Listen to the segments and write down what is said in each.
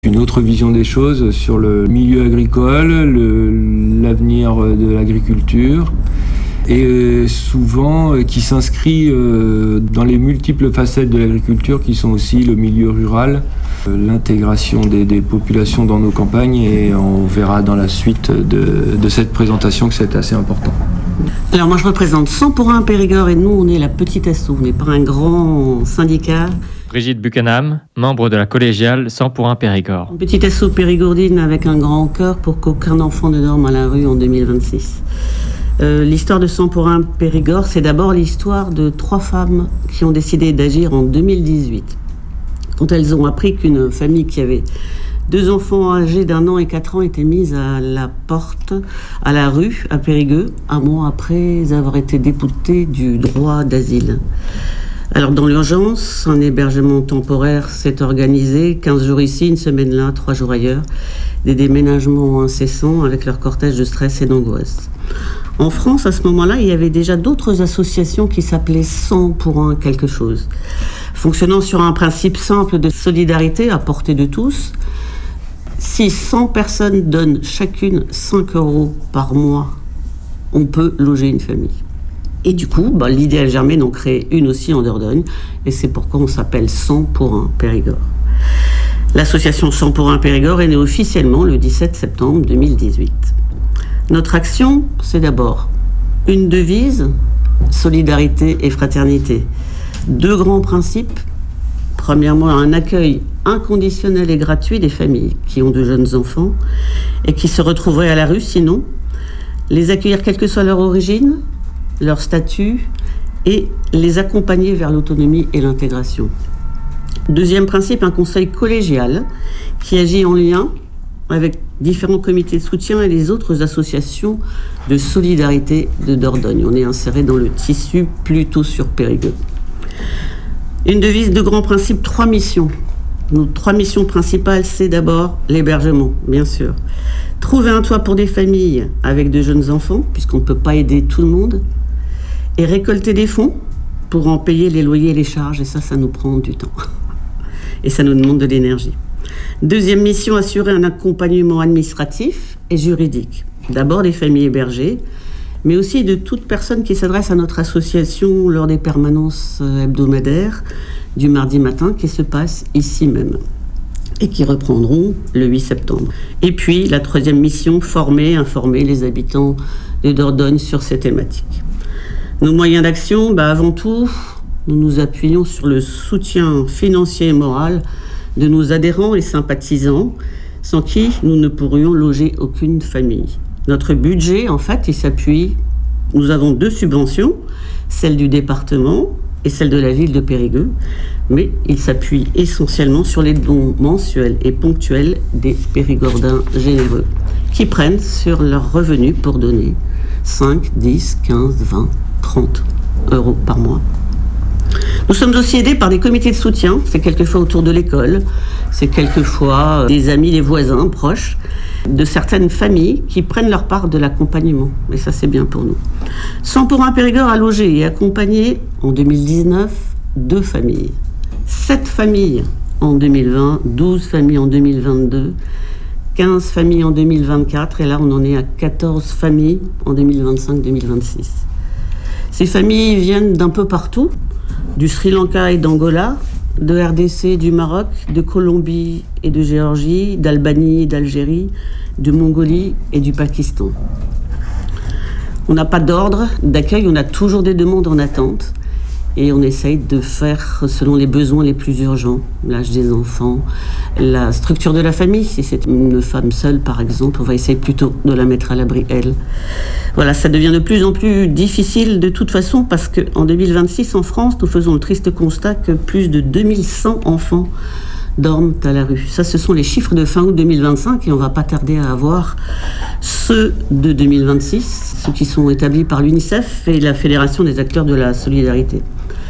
Une autre vision des choses sur le milieu agricole, l'avenir de l'agriculture, et souvent qui s'inscrit dans les multiples facettes de l'agriculture qui sont aussi le milieu rural, l'intégration des populations dans nos campagnes, et on verra dans la suite de cette présentation que c'est assez important. Alors moi je représente 100 pour 1 Périgord et nous on est la petite asso, on n'est pas un grand syndicat. Brigitte Buchanam, membre de la collégiale 100 pour 1 Périgord. Une petite asso périgourdine avec un grand cœur pour qu'aucun enfant ne dorme à la rue en 2026. L'histoire de 100 pour 1 Périgord, c'est d'abord l'histoire de 3 femmes qui ont décidé d'agir en 2018. Quand elles ont appris qu'une famille qui avait 2 enfants âgés d'1 an et 4 ans était mise à la porte, à la rue, à Périgueux, un mois après avoir été déboutée du droit d'asile. Alors dans l'urgence, un hébergement temporaire s'est organisé, 15 jours ici, une semaine là, 3 jours ailleurs, des déménagements incessants avec leur cortège de stress et d'angoisse. En France, à ce moment-là, il y avait déjà d'autres associations qui s'appelaient 100 pour 1 quelque chose, fonctionnant sur un principe simple de solidarité à portée de tous. Si 100 personnes donnent chacune 5 € par mois, on peut loger une famille. Et du coup, l'idée a germé d'en créer une aussi en Dordogne, et c'est pourquoi on s'appelle 100 pour 1 Périgord. L'association 100 pour 1 Périgord est née officiellement le 17 septembre 2018. Notre action, c'est d'abord une devise, solidarité et fraternité. 2 grands principes. Premièrement, un accueil inconditionnel et gratuit des familles qui ont de jeunes enfants et qui se retrouveraient à la rue sinon. Les accueillir quelle que soit leur origine, leur statut, et les accompagner vers l'autonomie et l'intégration. Deuxième principe, un conseil collégial qui agit en lien avec différents comités de soutien et les autres associations de solidarité de Dordogne. On est inséré dans le tissu plutôt sur Périgueux. Une devise, 2 grands principes, 3 missions. Nos 3 missions principales, c'est d'abord l'hébergement, bien sûr. Trouver un toit pour des familles avec de jeunes enfants, puisqu'on ne peut pas aider tout le monde. Et récolter des fonds pour en payer les loyers et les charges. Et ça nous prend du temps. Et ça nous demande de l'énergie. Deuxième mission, assurer un accompagnement administratif et juridique. D'abord des familles hébergées, mais aussi de toute personne qui s'adresse à notre association lors des permanences hebdomadaires du mardi matin qui se passent ici même et qui reprendront le 8 septembre. Et puis la 3e mission, informer les habitants de Dordogne sur ces thématiques. Nos moyens d'action, avant tout, nous nous appuyons sur le soutien financier et moral de nos adhérents et sympathisants, sans qui nous ne pourrions loger aucune famille. Notre budget, en fait, il s'appuie, nous avons 2 subventions, celle du département et celle de la ville de Périgueux, mais il s'appuie essentiellement sur les dons mensuels et ponctuels des Périgordins généreux, qui prennent sur leurs revenus pour donner 5, 10, 15, 20, 30 € par mois. Nous sommes aussi aidés par des comités de soutien, c'est quelquefois autour de l'école, c'est quelquefois des amis, des voisins proches, de certaines familles qui prennent leur part de l'accompagnement. Et ça, c'est bien pour nous. 100 pour 1 Périgord a logé et accompagné en 2019 2 familles, 7 familles en 2020, 12 familles en 2022, 15 familles en 2024, et là on en est à 14 familles en 2025-2026. Ces familles viennent d'un peu partout, du Sri Lanka et d'Angola, de RDC, du Maroc, de Colombie et de Géorgie, d'Albanie et d'Algérie, de Mongolie et du Pakistan. On n'a pas d'ordre d'accueil, on a toujours des demandes en attente et on essaye de faire selon les besoins les plus urgents, l'âge des enfants, la structure de la famille. Si c'est une femme seule, par exemple, on va essayer plutôt de la mettre à l'abri, elle. Voilà, ça devient de plus en plus difficile de toute façon parce qu'en 2026, en France, nous faisons le triste constat que plus de 2100 enfants dorment à la rue. Ça, ce sont les chiffres de fin août 2025 et on ne va pas tarder à avoir ceux de 2026, ceux qui sont établis par l'UNICEF et la Fédération des acteurs de la solidarité.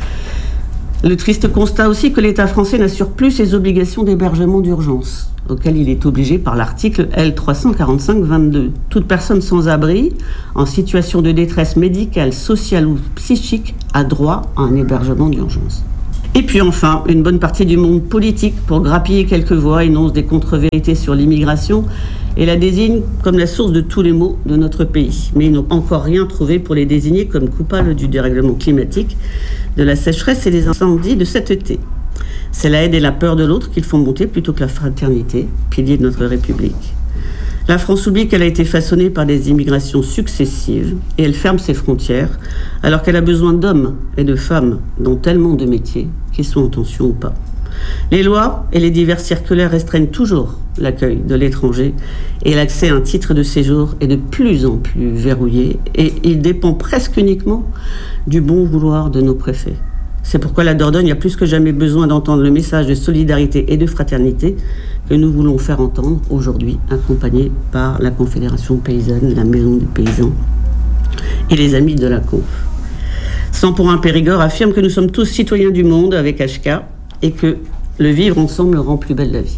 Le triste constat aussi que l'État français n'assure plus ses obligations d'hébergement d'urgence, auxquelles il est obligé par l'article L345-22. Toute personne sans abri, en situation de détresse médicale, sociale ou psychique, a droit à un hébergement d'urgence. Et puis enfin, une bonne partie du monde politique, pour grappiller quelques voix, énonce des contre-vérités sur l'immigration et la désigne comme la source de tous les maux de notre pays. Mais ils n'ont encore rien trouvé pour les désigner comme coupables du dérèglement climatique, de la sécheresse et des incendies de cet été. C'est la haine et la peur de l'autre qu'ils font monter plutôt que la fraternité, pilier de notre République. La France oublie qu'elle a été façonnée par des immigrations successives et elle ferme ses frontières alors qu'elle a besoin d'hommes et de femmes dans tellement de métiers, qu'ils soient en tension ou pas. Les lois et les divers circulaires restreignent toujours l'accueil de l'étranger et l'accès à un titre de séjour est de plus en plus verrouillé et il dépend presque uniquement du bon vouloir de nos préfets. C'est pourquoi la Dordogne a plus que jamais besoin d'entendre le message de solidarité et de fraternité que nous voulons faire entendre aujourd'hui, accompagnés par la Confédération paysanne, la Maison des paysans et les Amis de la Conf. 100 pour 1 Périgord affirme que nous sommes tous citoyens du monde avec HK et que le vivre ensemble rend plus belle la vie.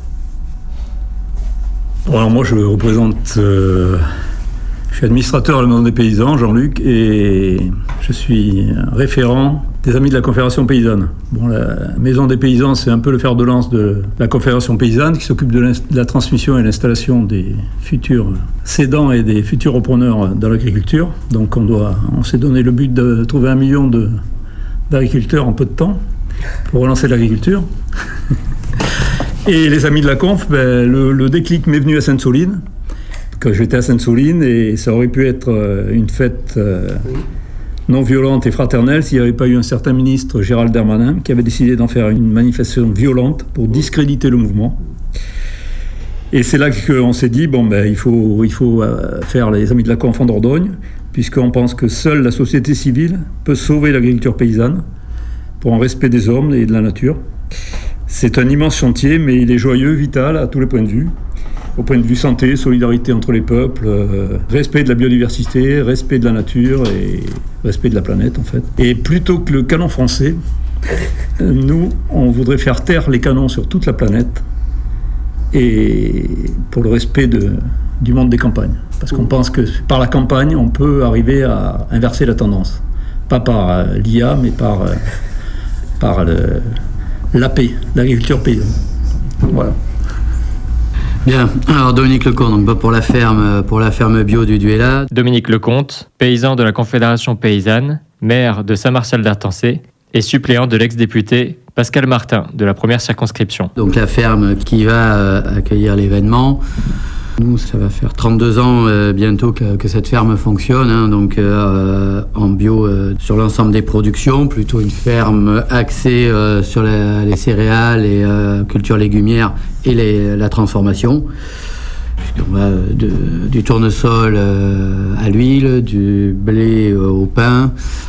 Bon, alors moi je représente, je suis administrateur à la Maison des paysans, Jean-Luc, et je suis référent des Amis de la Confédération paysanne. Bon, la Maison des paysans, c'est un peu le fer de lance de la Confédération paysanne qui s'occupe de la transmission et l'installation des futurs cédants et des futurs repreneurs dans l'agriculture. Donc on s'est donné le but de trouver 1 million d'agriculteurs en peu de temps pour relancer l'agriculture. Et les Amis de la Conf, le déclic m'est venu à Sainte-Soline, quand j'étais à Sainte-Soline, et ça aurait pu être une fête non violente et fraternelle s'il n'y avait pas eu un certain ministre, Gérald Darmanin, qui avait décidé d'en faire une manifestation violente pour discréditer le mouvement. Et c'est là qu'on s'est dit, il faut faire les Amis de la Conf en Dordogne, puisqu'on pense que seule la société civile peut sauver l'agriculture paysanne pour un respect des hommes et de la nature. C'est un immense chantier, mais il est joyeux, vital à tous les points de vue. Au point de vue santé, solidarité entre les peuples, respect de la biodiversité, respect de la nature et respect de la planète en fait. Et plutôt que le canon français, nous, on voudrait faire taire les canons sur toute la planète et pour le respect du monde des campagnes. Parce qu'on pense que par la campagne, on peut arriver à inverser la tendance. Pas par l'IA, mais par l'AP, l'agriculture paysanne. Voilà. Bien, alors Dominique Lecomte, donc pour la ferme bio du Duella. Dominique Lecomte, paysan de la Confédération paysanne, maire de Saint-Martial-d'Artancé et suppléant de l'ex-député Pascal Martin de la première circonscription. Donc la ferme qui va accueillir l'événement. Nous, ça va faire 32 ans bientôt que cette ferme fonctionne, donc en bio sur l'ensemble des productions, plutôt une ferme axée sur les céréales et cultures légumières et la transformation. On va du tournesol à l'huile, du blé au pain.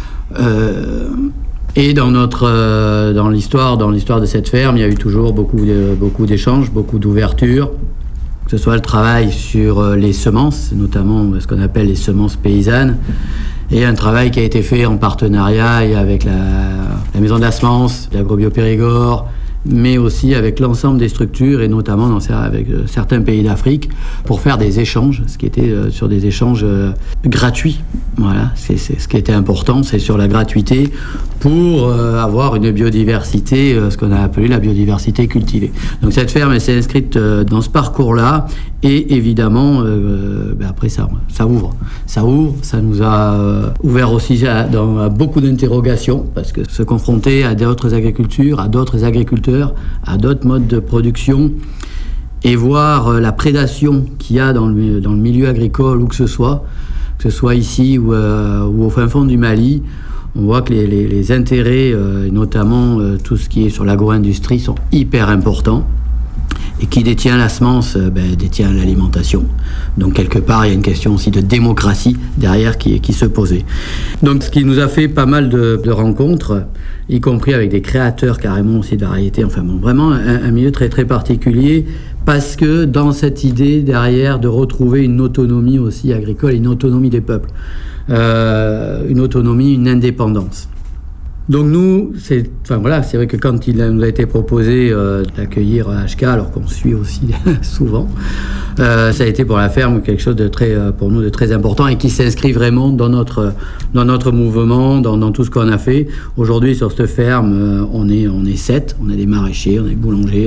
Et dans l'histoire de cette ferme, il y a eu toujours beaucoup d'échanges, beaucoup d'ouverture. Que ce soit le travail sur les semences, notamment ce qu'on appelle les semences paysannes, et un travail qui a été fait en partenariat avec la Maison de la Semence, l'Agrobio Périgord, mais aussi avec l'ensemble des structures, et notamment avec certains pays d'Afrique, pour faire des échanges, ce qui était sur des échanges gratuits. Voilà, c'est ce qui était important, c'est sur la gratuité, pour avoir une biodiversité, ce qu'on a appelé la biodiversité cultivée. Donc cette ferme, elle s'est inscrite dans ce parcours-là, et évidemment, après ça ouvre. Ça nous a ouvert aussi à beaucoup d'interrogations, parce que se confronter à d'autres agricultures, à d'autres agriculteurs, à d'autres modes de production, et voir la prédation qu'il y a dans le milieu agricole, où que ce soit ici ou au fin fond du Mali, on voit que les intérêts, notamment tout ce qui est sur l'agro-industrie, sont hyper importants. Et qui détient la semence, détient l'alimentation. Donc quelque part, il y a une question aussi de démocratie derrière qui se posait. Donc ce qui nous a fait pas mal de rencontres, y compris avec des créateurs carrément aussi de variétés. Enfin bon, vraiment un milieu très très particulier, parce que dans cette idée derrière de retrouver une autonomie aussi agricole, une autonomie des peuples, une autonomie, une indépendance. Donc nous, c'est vrai que quand il nous a été proposé d'accueillir HK, alors qu'on suit aussi souvent, ça a été pour la ferme quelque chose de pour nous de très important et qui s'inscrit vraiment dans notre mouvement, dans tout ce qu'on a fait. Aujourd'hui sur cette ferme, on est 7, on a des maraîchers, on a des boulangers,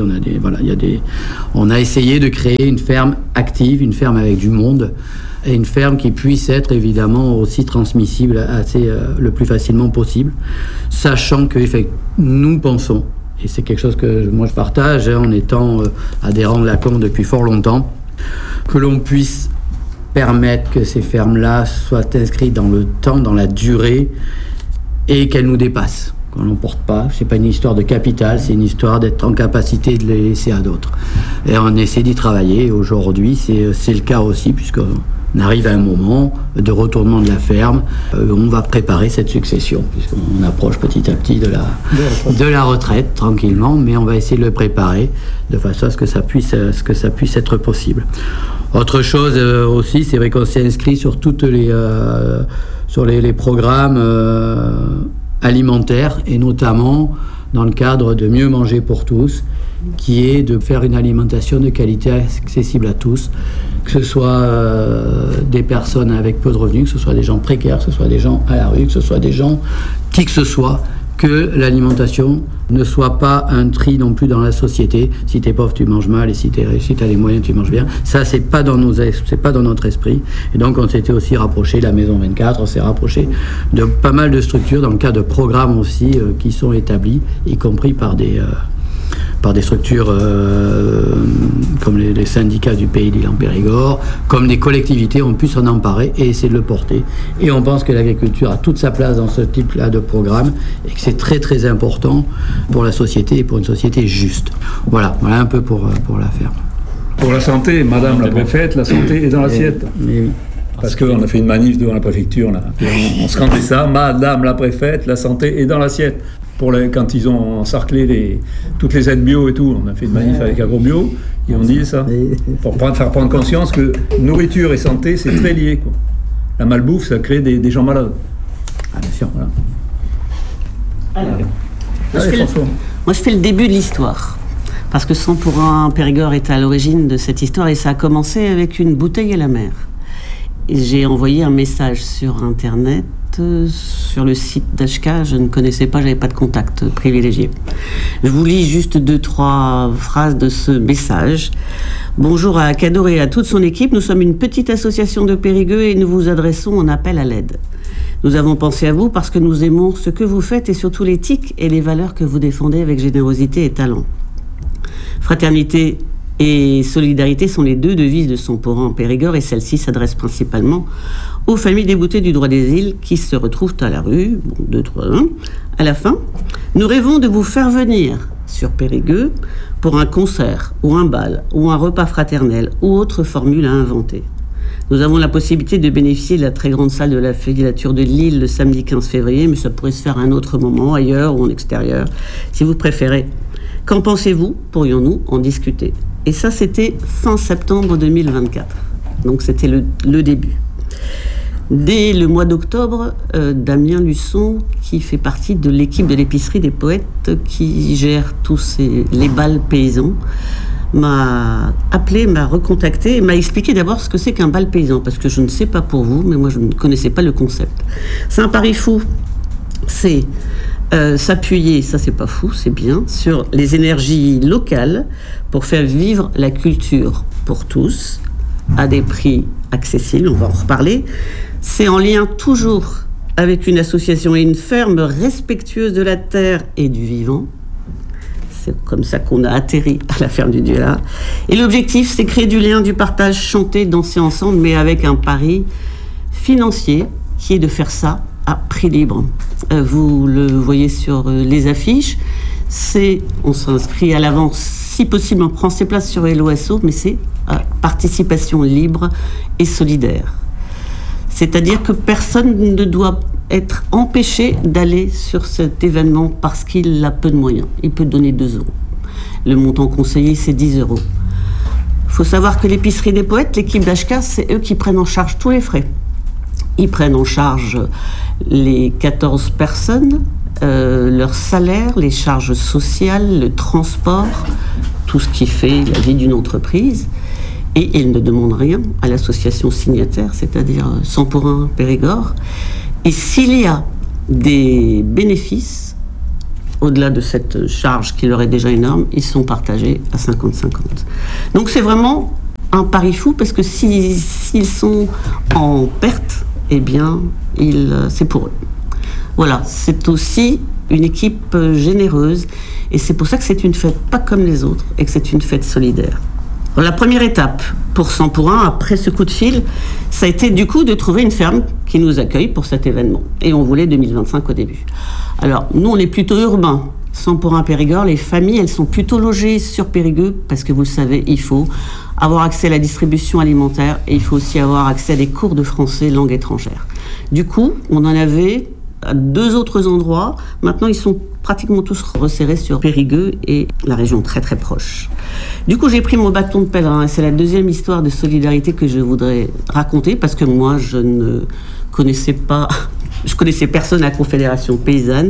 on a essayé de créer une ferme active, une ferme avec du monde. Et une ferme qui puisse être évidemment aussi transmissible le plus facilement possible, sachant que nous pensons, et c'est quelque chose que moi je partage en étant adhérent de la COM depuis fort longtemps, que l'on puisse permettre que ces fermes-là soient inscrites dans le temps, dans la durée, et qu'elles nous dépassent. Qu'on n'emporte pas, c'est pas une histoire de capital, c'est une histoire d'être en capacité de les laisser à d'autres. Et on essaie d'y travailler, et aujourd'hui c'est le cas aussi, puisqu'on arrive à un moment de retournement de la ferme, on va préparer cette succession, puisqu'on approche petit à petit de la retraite, tranquillement, mais on va essayer de le préparer de façon à ce que ça puisse être possible. Autre chose aussi, c'est vrai qu'on s'est inscrit sur toutes les programmes alimentaires, et notamment dans le cadre de Mieux manger pour tous, qui est de faire une alimentation de qualité accessible à tous, que ce soit des personnes avec peu de revenus, que ce soit des gens précaires, que ce soit des gens à la rue, que ce soit des gens qui que ce soit, que l'alimentation ne soit pas un tri non plus dans la société. Si t'es pauvre, tu manges mal, et si t'es riche, si t'as les moyens, tu manges bien. Ça, c'est pas dans notre esprit. Et donc, on s'était aussi rapproché de la Maison 24, on s'est rapproché de pas mal de structures dans le cadre de programmes aussi qui sont établis, y compris par des structures comme les syndicats du Pays d'Île-en-Périgord, comme des collectivités ont pu s'en emparer et essayer de le porter. Et on pense que l'agriculture a toute sa place dans ce type-là de programme et que c'est très très important pour la société et pour une société juste. Voilà un peu pour la ferme. Pour la santé, Madame la préfète, la santé est dans l'assiette. Mais oui. Parce qu'on a fait une manif devant la préfecture, là. On scandait ça, Madame la préfète, la santé est dans l'assiette. Quand ils ont encerclé toutes les aides bio et tout, on a fait une manif avec AgroBio, et on dit ça, pour faire prendre conscience que nourriture et santé, c'est très lié, quoi. La malbouffe, ça crée des gens malades. Ah, bien sûr, voilà. Alors, moi je fais le début de l'histoire, parce que 100 pour 1 Périgord est à l'origine de cette histoire, et ça a commencé avec une bouteille à la mer. Et j'ai envoyé un message sur Internet, sur le site d'HK, je ne connaissais pas, j'avais pas de contact privilégié. Je vous lis juste 2-3 phrases de ce message. Bonjour à Cador et à toute son équipe, nous sommes une petite association de Périgueux et nous vous adressons un appel à l'aide. Nous avons pensé à vous parce que nous aimons ce que vous faites et surtout l'éthique et les valeurs que vous défendez avec générosité et talent. Fraternité et solidarité sont les 2 devises de 100 pour 1 en Périgord, et celle-ci s'adresse principalement aux familles déboutées du droit des îles qui se retrouvent à la rue. 2, 3, 1. À la fin, nous rêvons de vous faire venir sur Périgueux pour un concert ou un bal ou un repas fraternel ou autre formule à inventer. Nous avons la possibilité de bénéficier de la très grande salle de la filature de Lille le samedi 15 février, mais ça pourrait se faire à un autre moment, ailleurs ou en extérieur, si vous préférez. Qu'en pensez-vous ? Pourrions-nous en discuter ? Et ça, c'était fin septembre 2024. Donc, c'était le début. Dès le mois d'octobre, Damien Luçon, qui fait partie de l'équipe de l'épicerie des poètes, qui gère tous les bals paysans, m'a appelé, m'a recontacté et m'a expliqué d'abord ce que c'est qu'un bal paysan, parce que je ne sais pas pour vous, mais moi, je ne connaissais pas le concept. C'est un pari fou. C'est s'appuyer, ça c'est pas fou, c'est bien, sur les énergies locales pour faire vivre la culture pour tous à des prix accessibles, on va en reparler. C'est en lien toujours avec une association et une ferme respectueuse de la terre et du vivant. C'est comme ça qu'on a atterri à la ferme du Duela. Et l'objectif, c'est créer du lien, du partage, chanter, danser ensemble, mais avec un pari financier qui est de faire ça à prix libre. Vous le voyez sur les affiches. On s'inscrit à l'avance, si possible, on prend ses places sur LOSO, mais c'est participation libre et solidaire. C'est-à-dire que personne ne doit être empêché d'aller sur cet événement parce qu'il a peu de moyens. Il peut donner 2 euros. Le montant conseillé, c'est 10 euros. Il faut savoir que l'épicerie des poètes, l'équipe d'HK, c'est eux qui prennent en charge tous les frais. Ils prennent en charge les 14 personnes leur salaire, les charges sociales, le transport, tout ce qui fait la vie d'une entreprise. Et ils ne demandent rien à l'association signataire, c'est-à-dire 100 pour 1 Périgord. Et s'il y a des bénéfices, au-delà de cette charge qui leur est déjà énorme, ils sont partagés à 50-50. Donc c'est vraiment un pari fou, parce que s'ils sont en perte, eh bien, c'est pour eux. Voilà, c'est aussi une équipe généreuse, et c'est pour ça que c'est une fête pas comme les autres, et que c'est une fête solidaire. La première étape pour 100 pour 1, après ce coup de fil, ça a été du coup de trouver une ferme qui nous accueille pour cet événement. Et on voulait 2025 au début. Alors, nous, on est plutôt urbains. 100 pour 1 Périgord, les familles, elles sont plutôt logées sur Périgueux, parce que vous le savez, il faut avoir accès à la distribution alimentaire, et il faut aussi avoir accès à des cours de français langue étrangère. Du coup, on en avait à 2 autres endroits. Maintenant, ils sont pratiquement tous resserrés sur Périgueux et la région très très proche. Du coup, j'ai pris mon bâton de pèlerin, et c'est la deuxième histoire de solidarité que je voudrais raconter, parce que moi, je connaissais personne à la Confédération Paysanne.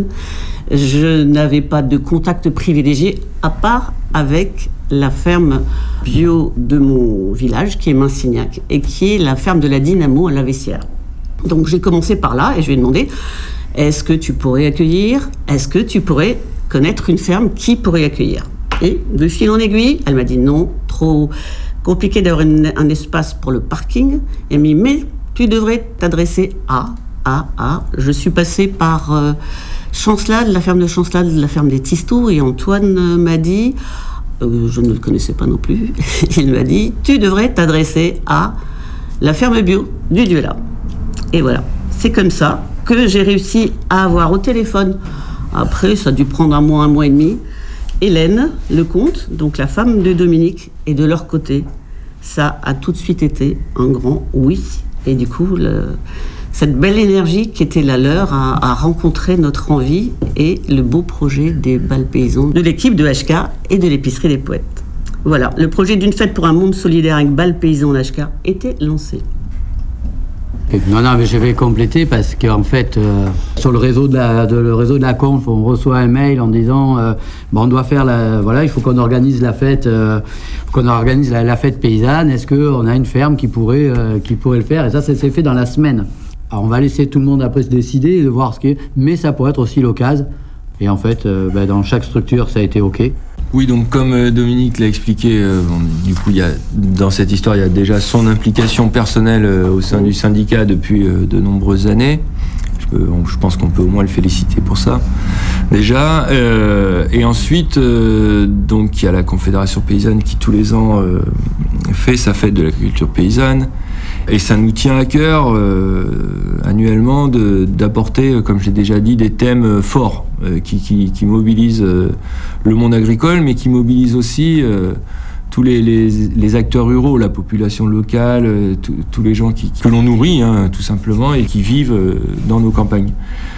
Je n'avais pas de contact privilégié, à part avec la ferme bio de mon village, qui est Minsignac, et qui est la ferme de la Dynamo à La Vessière. Donc j'ai commencé par là, et je lui ai demandé: est-ce que tu pourrais accueillir? Est-ce que tu pourrais connaître une ferme qui pourrait accueillir? Et de fil en aiguille, elle m'a dit non, trop compliqué d'avoir un espace pour le parking. Elle m'a dit: mais tu devrais t'adresser à. Je suis passée par Chancelade, la ferme de Chancelade, la ferme des Tistou, et Antoine m'a dit, je ne le connaissais pas non plus, il m'a dit: tu devrais t'adresser à la ferme bio du Duela. Et voilà, c'est comme ça que j'ai réussi à avoir au téléphone, après ça a dû prendre un mois et demi, Hélène Lecomte, donc la femme de Dominique, et de leur côté, ça a tout de suite été un grand oui. Et du coup, cette belle énergie qui était la leur a rencontré notre envie et le beau projet des bals paysans de l'équipe de HK et de l'épicerie des poètes. Voilà, le projet d'une fête pour un monde solidaire avec bals paysans HK était lancé. Non, mais je vais compléter, parce qu'en fait, sur le réseau de la conf, on reçoit un mail en disant on doit faire il faut qu'on organise la fête, la fête paysanne. Est-ce qu'on a une ferme qui pourrait le faire? Et ça s'est fait dans la semaine. Alors on va laisser tout le monde après se décider et de voir ce qui est, mais ça pourrait être aussi l'occasion. Et en fait, dans chaque structure, ça a été OK. Oui, donc comme Dominique l'a expliqué, du coup, dans cette histoire, il y a déjà son implication personnelle au sein du syndicat depuis de nombreuses années. Je pense qu'on peut au moins le féliciter pour ça, déjà. Et ensuite, donc, il y a la Confédération Paysanne qui, tous les ans, fait sa fête de l'agriculture paysanne. Et ça nous tient à cœur, annuellement, d'apporter, comme j'ai déjà dit, des thèmes forts qui mobilisent le monde agricole, mais qui mobilisent aussi tous les acteurs ruraux, la population locale, tous les gens que l'on nourrit, tout simplement, et qui vivent dans nos campagnes.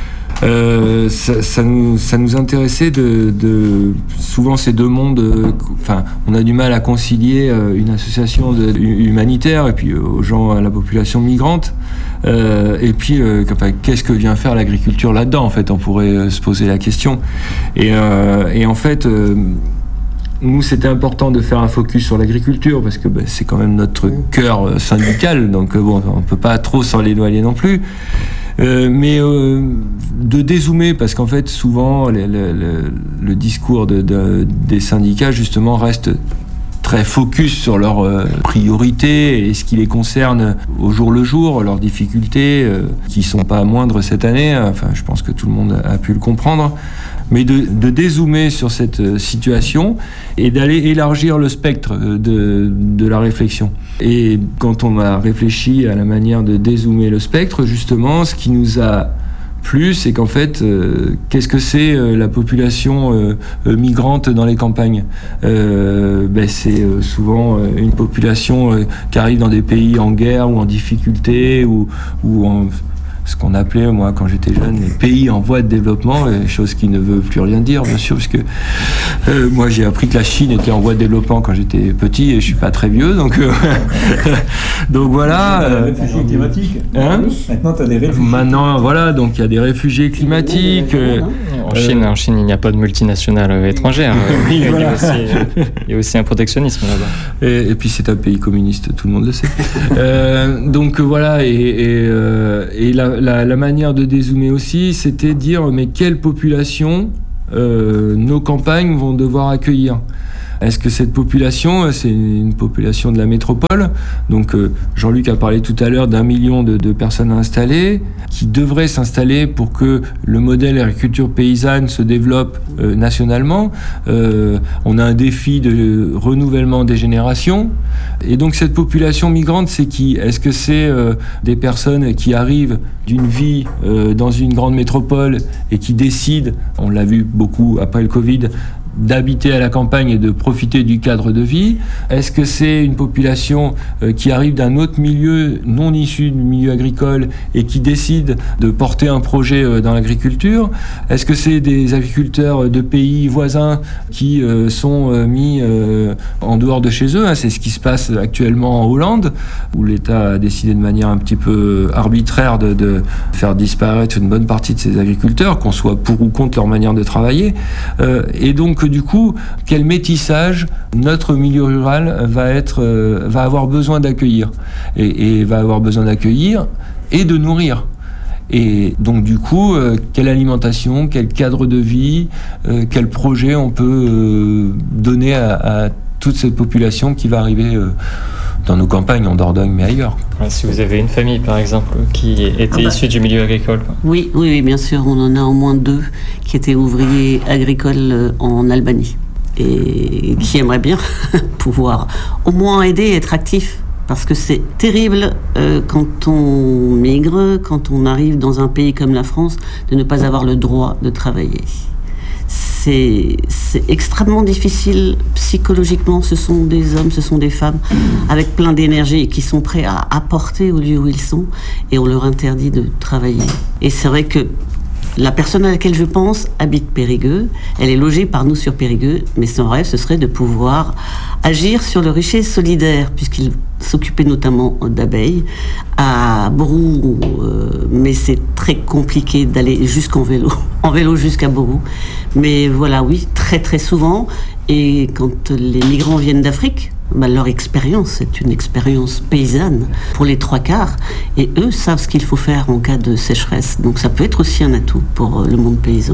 Ça nous intéressait souvent ces deux mondes. On a du mal à concilier une association humanitaire et puis aux gens, à la population migrante. Et puis, qu'est-ce que vient faire l'agriculture là-dedans? En fait, on pourrait se poser la question. Et en fait, nous, c'était important de faire un focus sur l'agriculture parce que c'est quand même notre cœur syndical. Donc, on peut pas trop s'en éloigner non plus. Mais de dézoomer, parce qu'en fait, souvent, le discours des syndicats, justement, reste très focus sur leurs priorités et ce qui les concerne au jour le jour, leurs difficultés, qui sont pas moindres cette année. Je pense que tout le monde a pu le comprendre. Mais de dézoomer sur cette situation et d'aller élargir le spectre de la réflexion. Et quand on a réfléchi à la manière de dézoomer le spectre, justement, ce qui nous a plu, c'est qu'en fait, qu'est-ce que c'est la population migrante dans les campagnes? C'est souvent une population qui arrive dans des pays en guerre ou en difficulté ou ce qu'on appelait, moi, quand j'étais jeune, les pays en voie de développement, chose qui ne veut plus rien dire, bien sûr, parce que moi, j'ai appris que la Chine était en voie de développement quand j'étais petit, et je suis pas très vieux, donc voilà. Réfugiés climatiques. Hein? Maintenant, tu as des réfugiés. Maintenant, voilà, donc il y a des réfugiés climatiques. En Chine, il n'y a pas de multinationales étrangères. Oui, voilà. Il y a aussi un protectionnisme là-bas. Et puis c'est un pays communiste, tout le monde le sait. Donc voilà, et la manière de dézoomer aussi, c'était dire mais quelle population nos campagnes vont devoir accueillir. Est-ce que cette population, c'est une population de la métropole? Donc Jean-Luc a parlé tout à l'heure d'1 million de personnes installées, qui devraient s'installer pour que le modèle agriculture paysanne se développe nationalement. On a un défi de renouvellement des générations. Et donc cette population migrante, c'est qui? Est-ce que c'est des personnes qui arrivent d'une vie dans une grande métropole et qui décident, on l'a vu beaucoup après le Covid, d'habiter à la campagne et de profiter du cadre de vie? Est-ce que c'est une population qui arrive d'un autre milieu non issu du milieu agricole et qui décide de porter un projet dans l'agriculture? Est-ce que c'est des agriculteurs de pays voisins qui sont mis en dehors de chez eux? C'est ce qui se passe actuellement en Hollande, où l'État a décidé de manière un petit peu arbitraire de faire disparaître une bonne partie de ces agriculteurs, qu'on soit pour ou contre leur manière de travailler. Et donc, du coup, quel métissage notre milieu rural va avoir besoin d'accueillir et va avoir besoin d'accueillir et de nourrir. Et donc du coup, quelle alimentation, quel cadre de vie, quel projet on peut donner à toute cette population qui va arriver dans nos campagnes, en Dordogne, mais ailleurs. Si vous avez une famille, par exemple, qui était issue du milieu agricole. Oui, bien sûr. On en a au moins 2 qui étaient ouvriers agricoles en Albanie et qui aimeraient bien pouvoir au moins aider et être actifs. Parce que c'est terrible quand on migre, quand on arrive dans un pays comme la France, de ne pas avoir le droit de travailler. C'est extrêmement difficile psychologiquement. Ce sont des hommes, ce sont des femmes avec plein d'énergie et qui sont prêts à apporter au lieu où ils sont, et on leur interdit de travailler. Et c'est vrai que la personne à laquelle je pense habite Périgueux. Elle est logée par nous sur Périgueux, mais son rêve, ce serait de pouvoir agir sur le rucher solidaire, puisqu'il s'occupait notamment d'abeilles à Borou, mais c'est très compliqué d'aller jusqu'en vélo, en vélo jusqu'à Borou. Mais voilà, oui, très très souvent. Et quand les migrants viennent d'Afrique, leur expérience, c'est une expérience paysanne pour les 3/4, et eux savent ce qu'il faut faire en cas de sécheresse. Donc ça peut être aussi un atout pour le monde paysan.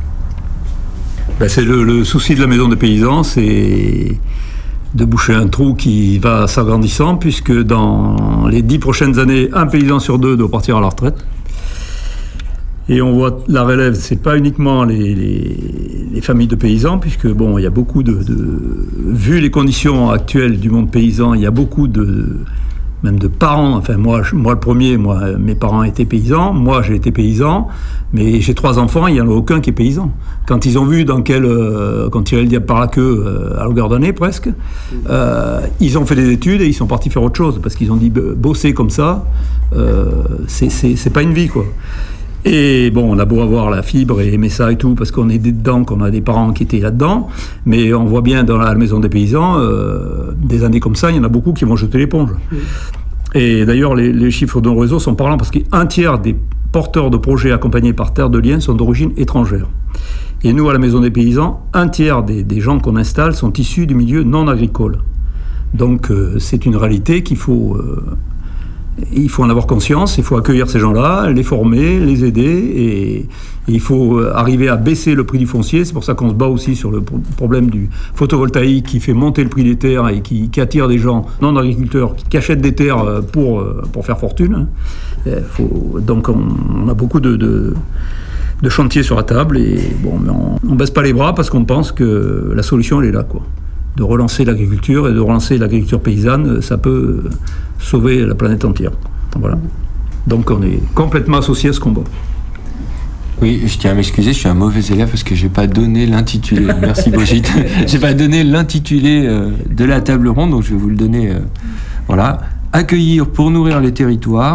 C'est le souci de la maison des paysans, c'est de boucher un trou qui va s'agrandissant, puisque dans les 10 prochaines années, un paysan sur 2 doit partir à la retraite. Et on voit la relève, c'est pas uniquement les familles de paysans, puisque bon, il y a beaucoup vu les conditions actuelles du monde paysan, il y a beaucoup même de parents. Enfin, moi le premier, mes parents étaient paysans, moi j'ai été paysan, mais j'ai 3 enfants, il n'y en a aucun qui est paysan. Quand ils ont vu quand tirer le diable par la queue à longueur d'année presque, ils ont fait des études et ils sont partis faire autre chose, parce qu'ils ont dit bosser comme ça, c'est pas une vie, quoi. Et bon, on a beau avoir la fibre et aimer ça et tout, parce qu'on est dedans, qu'on a des parents qui étaient là-dedans, mais on voit bien dans la maison des paysans, des années comme ça, il y en a beaucoup qui vont jeter l'éponge. Oui. Et d'ailleurs, les chiffres de nos réseaux sont parlants, parce qu'un tiers des porteurs de projets accompagnés par Terre de Liens sont d'origine étrangère. Et nous, à la maison des paysans, un tiers des gens qu'on installe sont issus du milieu non agricole. Donc c'est une réalité qu'il faut... il faut en avoir conscience, il faut accueillir ces gens-là, les former, les aider, et il faut arriver à baisser le prix du foncier. C'est pour ça qu'on se bat aussi sur le problème du photovoltaïque qui fait monter le prix des terres et qui attire des gens non agriculteurs qui achètent des terres pour faire fortune. Donc on a beaucoup de chantiers sur la table, et bon, mais on baisse pas les bras, parce qu'on pense que la solution elle est là, quoi. De relancer l'agriculture, et de relancer l'agriculture paysanne, ça peut sauver la planète entière. Voilà. Donc on est complètement associé à ce combat. Oui, je tiens à m'excuser, je suis un mauvais élève parce que j'ai pas donné l'intitulé. Merci Brigitte. J'ai pas donné l'intitulé de la table ronde, donc je vais vous le donner. Voilà. Accueillir pour nourrir les territoires,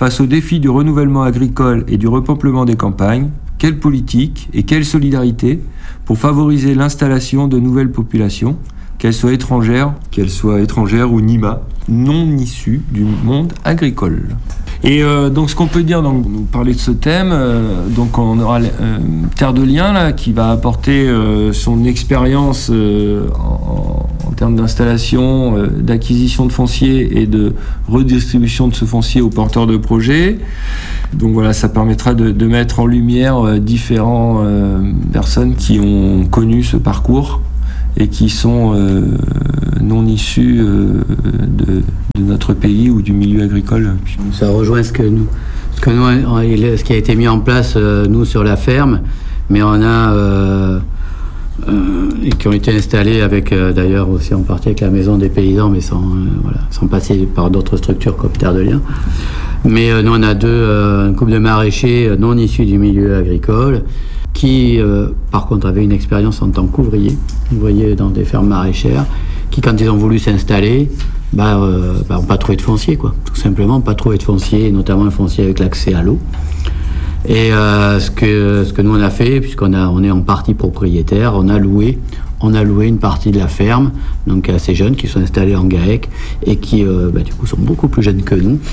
face aux défis du renouvellement agricole et du repeuplement des campagnes, quelle politique et quelle solidarité pour favoriser l'installation de nouvelles populations, qu'elles soient étrangères ou NIMA, non issues du monde agricole. Et donc ce qu'on peut dire, donc, nous parler de ce thème, donc on aura Terre de Liens là, qui va apporter son expérience en termes d'installation, d'acquisition de foncier et de redistribution de ce foncier aux porteurs de projets. Donc voilà, ça permettra de mettre en lumière différentes personnes qui ont connu ce parcours et qui sont non issus de notre pays ou du milieu agricole. Ça rejoint ce qui a été mis en place nous sur la ferme, mais on a et qui ont été installés avec d'ailleurs aussi en partie avec la maison des paysans, mais sans passer par d'autres structures comme Terre de Liens. Mais nous on a un couple de maraîchers non issus du milieu agricole qui par contre avaient une expérience en tant qu'ouvriers dans des fermes maraîchères, qui quand ils ont voulu s'installer n'ont pas trouvé de foncier, quoi. Tout simplement pas trouvé de foncier, notamment un foncier avec l'accès à l'eau. Et ce que nous on a fait, puisqu'on est en partie propriétaire, on a loué une partie de la ferme, donc à ces jeunes qui sont installés en GAEC et qui du coup sont beaucoup plus jeunes que nous.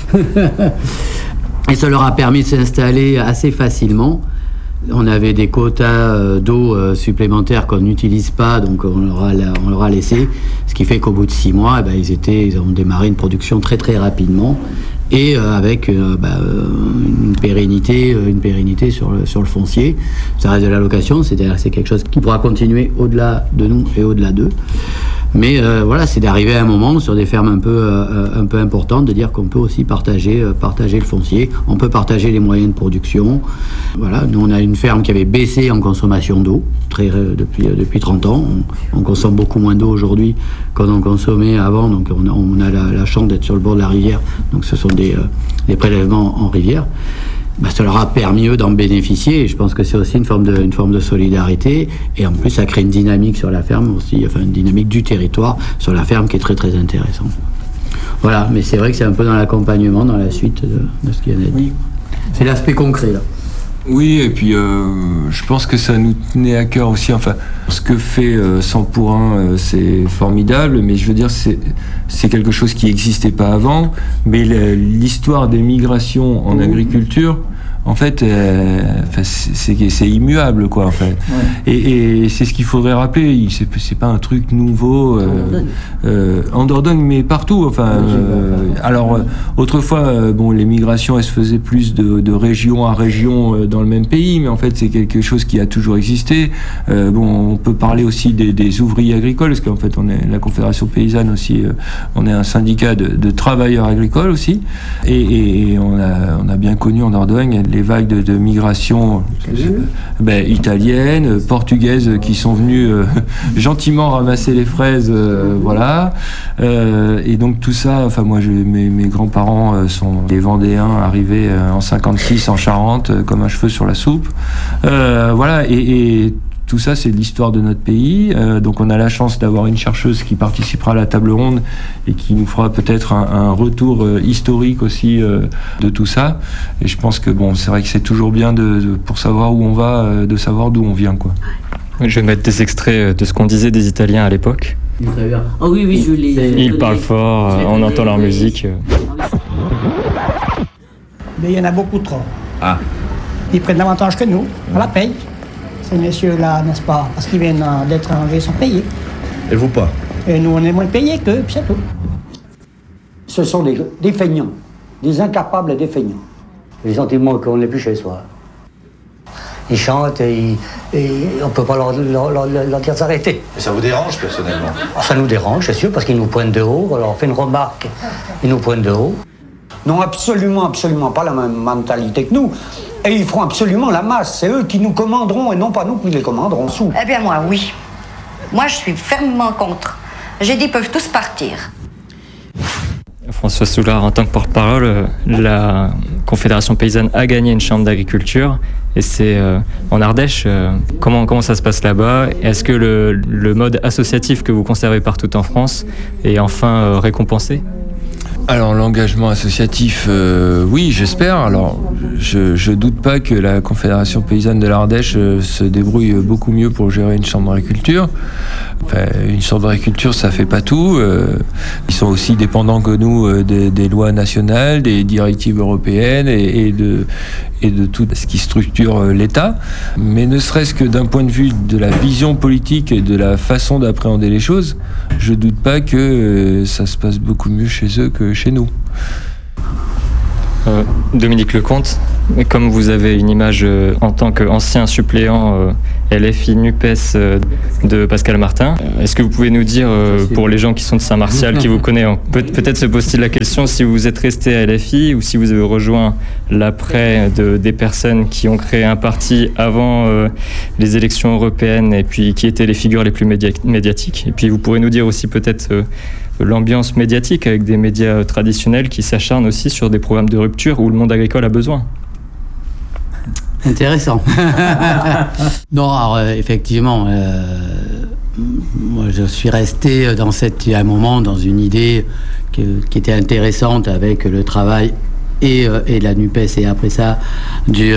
Et ça leur a permis de s'installer assez facilement. On avait des quotas d'eau supplémentaires qu'on n'utilise pas, donc on leur a laissé, ce qui fait qu'au bout de 6 mois, ils ont démarré une production très très rapidement et avec une pérennité sur le foncier. Ça reste de la location, c'est-à-dire que c'est quelque chose qui pourra continuer au-delà de nous et au-delà d'eux. Mais c'est d'arriver à un moment sur des fermes un peu importantes, de dire qu'on peut aussi partager le foncier, on peut partager les moyens de production. Voilà, nous on a une ferme qui avait baissé en consommation d'eau depuis 30 ans. On consomme beaucoup moins d'eau aujourd'hui qu'on en consommait avant, donc on a la chance d'être sur le bord de la rivière, donc ce sont des prélèvements en rivière. Ça leur a permis eux d'en bénéficier, et je pense que c'est aussi une forme de solidarité, et en plus ça crée une dynamique sur la ferme aussi, une dynamique du territoire sur la ferme qui est très très intéressante. Voilà, mais c'est vrai que c'est un peu dans l'accompagnement, dans la suite de ce qu'il y a à dire. Oui. C'est l'aspect concret là. Oui, et puis je pense que ça nous tenait à cœur aussi. Enfin, ce que fait 100 pour 1, c'est formidable, mais je veux dire, c'est quelque chose qui n'existait pas avant. Mais l'histoire des migrations en agriculture, en fait, c'est immuable, quoi, en fait. Ouais. Et c'est ce qu'il faudrait rappeler. C'est pas un truc nouveau en Dordogne, mais partout. Enfin, autrefois, les migrations, elles se faisaient plus de région à région dans le même pays, mais en fait, c'est quelque chose qui a toujours existé. On peut parler aussi des ouvriers agricoles, parce qu'en fait, on est la Confédération paysanne aussi. On est un syndicat de travailleurs agricoles aussi, et on a bien connu en Dordogne les vagues de migration italiennes, portugaises qui sont venues gentiment ramasser les fraises, voilà. Et donc tout ça, moi mes grands-parents sont des Vendéens arrivés en 56 en Charente comme un cheveu sur la soupe. Voilà, et tout ça, c'est l'histoire de notre pays. Donc on a la chance d'avoir une chercheuse qui participera à la table ronde et qui nous fera peut-être un retour historique aussi de tout ça. Et je pense que c'est vrai que c'est toujours bien pour savoir où on va, de savoir d'où on vient, quoi. Je vais mettre des extraits de ce qu'on disait des Italiens à l'époque. Très bien. Oh oui, je l'ai. Ils parlent fort, on entend leur musique. Mais il y en a beaucoup trop. Ah. Ils prennent davantage que nous, on la paye. Ces messieurs-là, n'est-ce pas, parce qu'ils viennent d'étrangers, sont payés. Et vous pas? Et nous, on est moins payés qu'eux, puis c'est tout. Ce sont des feignants, des incapables et des feignants. Les sentiments qu'on n'est plus chez soi. Ils chantent et on ne peut pas leur dire d'arrêter. Et ça vous dérange personnellement? Ça nous dérange, c'est sûr, parce qu'ils nous pointent de haut. Alors on fait une remarque, ils nous pointent de haut. N'ont absolument pas la même mentalité que nous. Et ils feront absolument la masse. C'est eux qui nous commanderont et non pas nous qui les commanderons sous. Eh bien moi, oui. Moi, je suis fermement contre. J'ai dit, ils peuvent tous partir. François Soulard, en tant que porte-parole, la Confédération paysanne a gagné une chambre d'agriculture. Et c'est en Ardèche. Comment ça se passe là-bas? Est-ce que le mode associatif que vous conservez partout en France est enfin récompensé? Alors l'engagement associatif, oui, j'espère. Alors je doute pas que la Confédération paysanne de l'Ardèche se débrouille beaucoup mieux pour gérer une chambre d'agriculture. Enfin, une chambre d'agriculture, ça fait pas tout. Ils sont aussi dépendants que nous des lois nationales, des directives européennes et de tout ce qui structure l'État. Mais ne serait-ce que d'un point de vue de la vision politique et de la façon d'appréhender les choses, je doute pas que ça se passe beaucoup mieux chez eux que chez nous. Dominique Lecomte, comme vous avez une image en tant qu'ancien suppléant LFI-NUPES de Pascal Martin, est-ce que vous pouvez nous dire, pour les gens qui sont de Saint-Martial, qui vous connaissent, peut-être se pose-t-il la question si vous êtes resté à LFI ou si vous avez rejoint l'après des personnes qui ont créé un parti avant les élections européennes et puis qui étaient les figures les plus médiatiques. Et puis vous pourrez nous dire aussi peut-être l'ambiance médiatique avec des médias traditionnels qui s'acharnent aussi sur des programmes de rupture où le monde agricole a besoin. Intéressant. Non, alors effectivement, moi je suis resté à un moment dans une idée qui était intéressante avec le travail et la NUPES et après ça du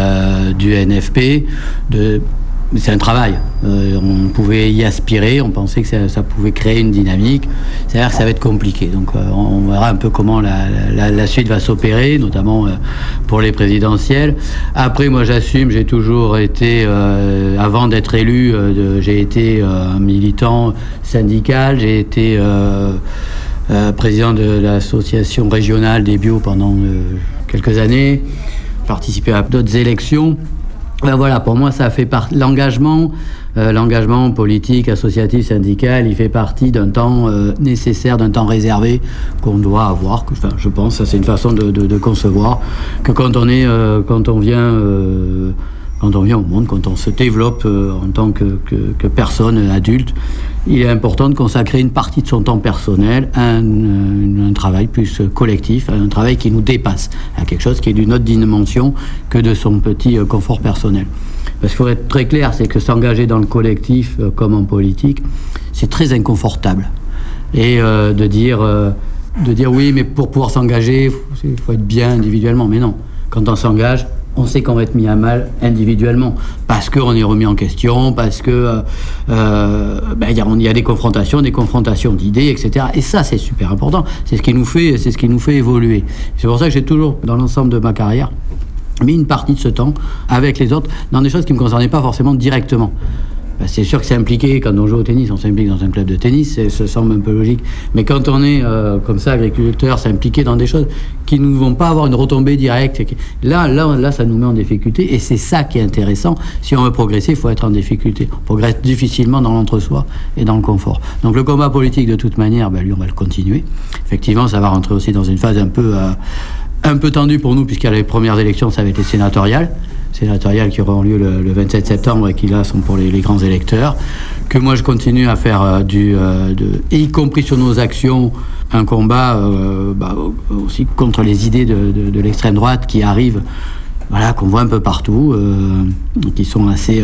NFP. C'est un travail. On pouvait y aspirer, on pensait que ça pouvait créer une dynamique. C'est-à-dire que ça va être compliqué. Donc on verra un peu comment la suite va s'opérer, notamment pour les présidentielles. Après, moi j'assume, j'ai toujours été, avant d'être élu, j'ai été un militant syndical, j'ai été président de l'association régionale des bio pendant quelques années, participé à d'autres élections. Ben voilà, pour moi, ça fait partie. L'engagement politique, associatif, syndical, il fait partie d'un temps nécessaire, d'un temps réservé qu'on doit avoir. Enfin, je pense, ça c'est une façon de concevoir que quand on vient au monde, quand on se développe en tant que personne adulte, il est important de consacrer une partie de son temps personnel à un travail plus collectif, à un travail qui nous dépasse, à quelque chose qui est d'une autre dimension que de son petit confort personnel. Parce qu'il faut être très clair, c'est que s'engager dans le collectif comme en politique, c'est très inconfortable. Et de dire oui, mais pour pouvoir s'engager, il faut être bien individuellement. Mais non, quand on s'engage, on sait qu'on va être mis à mal individuellement, parce qu'on est remis en question, parce que il y a des confrontations d'idées, etc. Et ça, c'est super important. C'est ce qui nous fait évoluer. C'est pour ça que j'ai toujours, dans l'ensemble de ma carrière, mis une partie de ce temps avec les autres dans des choses qui ne me concernaient pas forcément directement. C'est sûr que c'est impliqué, quand on joue au tennis, on s'implique dans un club de tennis, ça semble un peu logique. Mais quand on est comme ça, agriculteur, s'impliquer dans des choses qui ne vont pas avoir une retombée directe, là, ça nous met en difficulté. Et c'est ça qui est intéressant. Si on veut progresser, il faut être en difficulté. On progresse difficilement dans l'entre-soi et dans le confort. Donc le combat politique, de toute manière, lui, on va le continuer. Effectivement, ça va rentrer aussi dans une phase un peu tendue pour nous, puisqu'à les premières élections, ça va être les sénatoriales qui auront lieu le 27 septembre et qui là sont pour les grands électeurs, que moi je continue à faire y compris sur nos actions, un combat aussi contre les idées de l'extrême droite qui arrivent, qu'on voit un peu partout, qui sont assez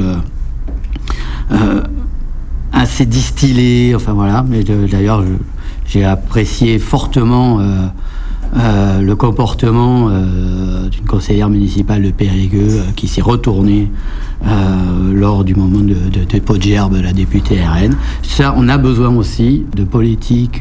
distillées, mais d'ailleurs j'ai apprécié fortement le comportement d'une conseillère municipale de Périgueux qui s'est retournée lors du moment de Podgerbe, la députée RN. Ça, on a besoin aussi de politique.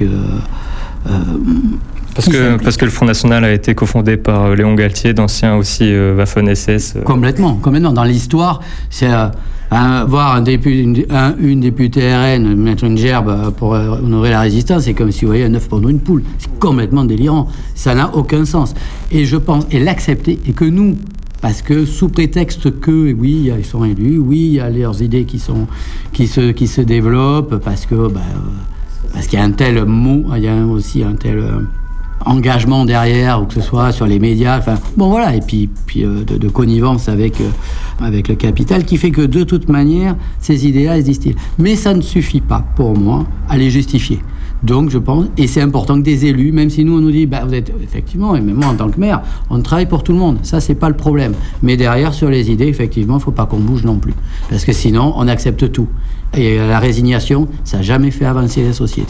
Parce que le Front National a été cofondé par Léon Galtier, d'ancien aussi Waffen-SS. Complètement. Dans l'histoire, c'est voir une députée RN mettre une gerbe pour honorer la résistance, c'est comme si vous voyez un œuf pour une poule. C'est complètement délirant. Ça n'a aucun sens. Et je pense, et l'accepter, et que nous, parce que sous prétexte que, oui, ils sont élus, oui, il y a leurs idées qui se développent, parce qu'il y a un tel mot, il y a aussi un tel engagement derrière, ou que ce soit sur les médias, et puis de connivence avec le capital, qui fait que de toute manière, ces idées-là existent. Mais ça ne suffit pas, pour moi, à les justifier. Donc je pense, et c'est important que des élus, même si nous on nous dit, vous êtes effectivement, et même moi en tant que maire, on travaille pour tout le monde, ça c'est pas le problème. Mais derrière, sur les idées, effectivement, il faut pas qu'on bouge non plus. Parce que sinon, on accepte tout. Et la résignation, ça n'a jamais fait avancer la société.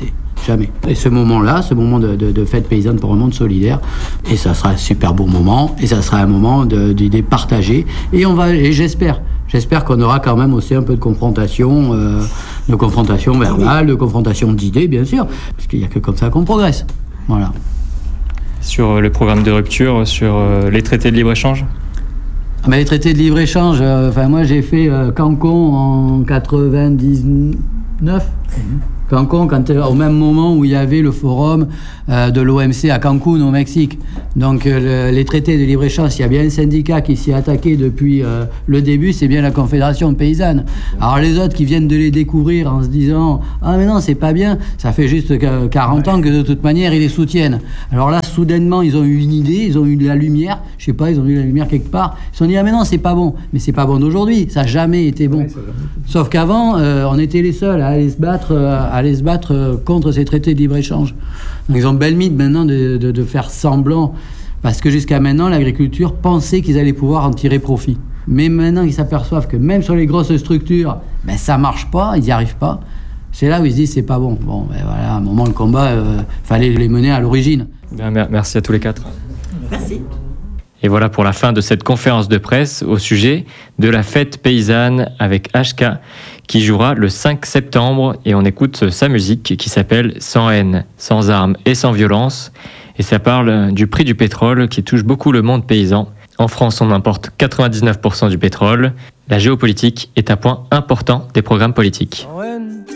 Jamais. Et ce moment-là, ce moment de fête paysanne pour un monde solidaire, et ça sera un super beau moment, et ça sera un moment d'idées partagées, et j'espère qu'on aura quand même aussi un peu de confrontation verbale, de confrontation d'idées, bien sûr, parce qu'il n'y a que comme ça qu'on progresse. Voilà. Sur le programme de rupture, sur les traités de libre-échange ? Les traités de libre-échange, moi j'ai fait Cancun en 99. Cancun, au même moment où il y avait le forum de l'OMC à Cancun, au Mexique. Donc les traités de libre-échange, s'il y a bien un syndicat qui s'y est attaqué depuis le début, c'est bien la Confédération paysanne. Alors les autres qui viennent de les découvrir en se disant « Ah mais non, c'est pas bien », ça fait juste 40 ans que de toute manière ils les soutiennent. Alors là, soudainement, ils ont eu une idée, ils ont eu de la lumière, je sais pas, ils ont eu la lumière quelque part, ils se sont dit « Ah mais non, c'est pas bon ». Mais c'est pas bon d'aujourd'hui, ça n'a jamais été bon. Sauf qu'avant, on était les seuls à aller se battre contre ces traités de libre-échange. Donc ils ont belle mythe maintenant de faire semblant, parce que jusqu'à maintenant, l'agriculture pensait qu'ils allaient pouvoir en tirer profit. Mais maintenant, ils s'aperçoivent que même sur les grosses structures, ça marche pas, ils n'y arrivent pas. C'est là où ils se disent c'est pas bon. Bon, voilà, à un moment, le combat, fallait les mener à l'origine. Merci à tous les quatre. Merci. Et voilà pour la fin de cette conférence de presse au sujet de la fête paysanne avec HK qui jouera le 5 septembre et on écoute sa musique qui s'appelle « Sans haine, sans armes et sans violence » et ça parle du prix du pétrole qui touche beaucoup le monde paysan. En France, on importe 99% du pétrole. La géopolitique est un point important des programmes politiques.